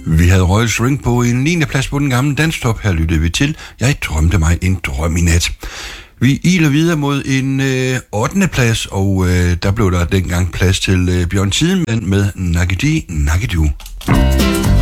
Vi havde Royal Swing på en 9. plads på den gamle danstop. Her lyttede vi til Jeg drømte mig en drøm i nat. Vi iler videre mod en 8. plads, og der blev der dengang plads til Bjørn Tidemand med Nagidi Nagidu.